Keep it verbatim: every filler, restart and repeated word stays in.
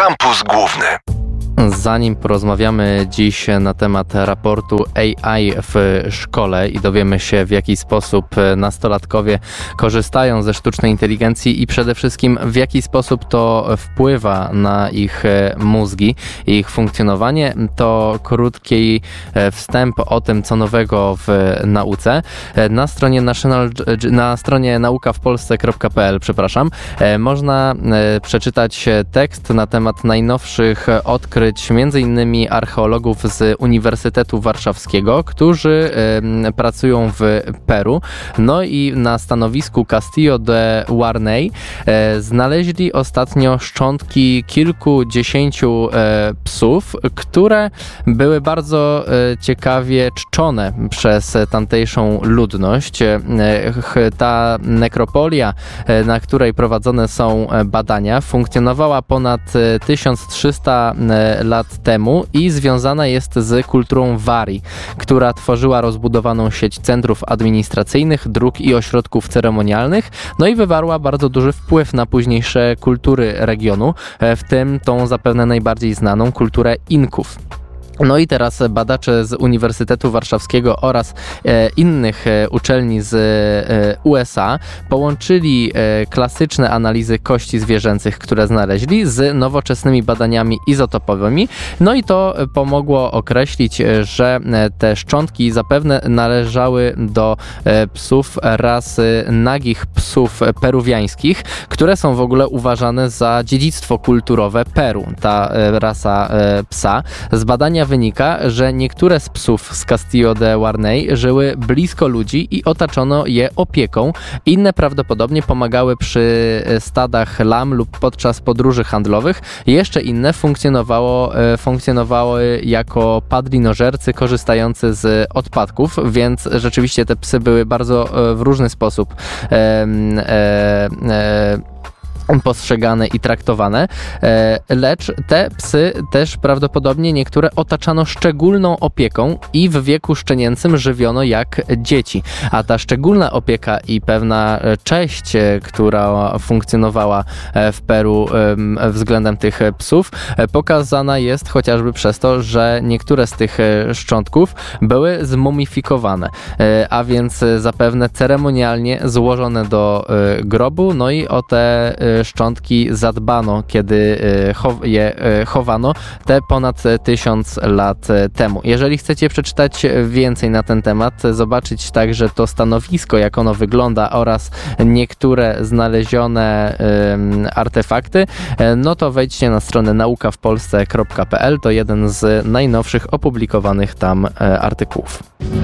Kampus Główny. Zanim porozmawiamy dziś na temat raportu A I w szkole i dowiemy się, w jaki sposób nastolatkowie korzystają ze sztucznej inteligencji i przede wszystkim w jaki sposób to wpływa na ich mózgi i ich funkcjonowanie, to krótki wstęp o tym, co nowego w nauce. Na stronie National, na stronie nauka w polsce kropka p l, przepraszam, można przeczytać tekst na temat najnowszych odkryć między innymi archeologów z Uniwersytetu Warszawskiego, którzy y, pracują w Peru. No i na stanowisku Castillo de Warney y, znaleźli ostatnio szczątki kilkudziesięciu y, psów, które były bardzo y, ciekawie czczone przez tamtejszą ludność. Y, ta nekropolia, y, na której prowadzone są badania, funkcjonowała ponad tysiąc trzysta lat temu i związana jest z kulturą Wari, która tworzyła rozbudowaną sieć centrów administracyjnych, dróg i ośrodków ceremonialnych, no i wywarła bardzo duży wpływ na późniejsze kultury regionu, w tym tą zapewne najbardziej znaną kulturę Inków. No i teraz badacze z Uniwersytetu Warszawskiego oraz e, innych e, uczelni z e, U S A połączyli e, klasyczne analizy kości zwierzęcych, które znaleźli, z nowoczesnymi badaniami izotopowymi. No i to pomogło określić, że te szczątki zapewne należały do e, psów rasy nagich psów peruwiańskich, które są w ogóle uważane za dziedzictwo kulturowe Peru, ta e, rasa e, psa. Z badania wynika, że niektóre z psów z Castillo de Warney żyły blisko ludzi i otaczono je opieką. Inne prawdopodobnie pomagały przy stadach lam lub podczas podróży handlowych. Jeszcze inne funkcjonowało, funkcjonowały jako padlinożercy korzystający z odpadków, więc rzeczywiście te psy były bardzo w różny sposób e, e, e, postrzegane i traktowane, lecz te psy też prawdopodobnie niektóre otaczano szczególną opieką i w wieku szczenięcym żywiono jak dzieci. A ta szczególna opieka i pewna cześć, która funkcjonowała w Peru względem tych psów, pokazana jest chociażby przez to, że niektóre z tych szczątków były zmumifikowane, a więc zapewne ceremonialnie złożone do grobu, no i o te szczątki zadbano, kiedy je chowano te ponad tysiąc lat temu. Jeżeli chcecie przeczytać więcej na ten temat, zobaczyć także to stanowisko, jak ono wygląda oraz niektóre znalezione artefakty, no to wejdźcie na stronę nauka w polsce kropka p l. To jeden z najnowszych opublikowanych tam artykułów.